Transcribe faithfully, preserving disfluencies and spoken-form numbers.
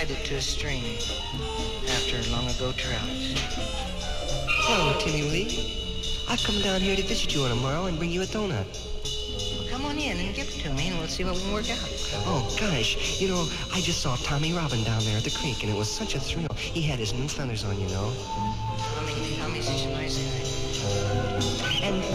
tied it to a string after long ago trout. Hello, Timmy Lee. I'll come down here to visit you on tomorrow and bring you a donut. Well, come on in and give it to me, and we'll see what we can work out. Oh, gosh. You know, I just saw Tommy Robin down there at the creek, and it was such a thrill. He had his new feathers on, you know. Tommy, Tommy's such a nice guy. And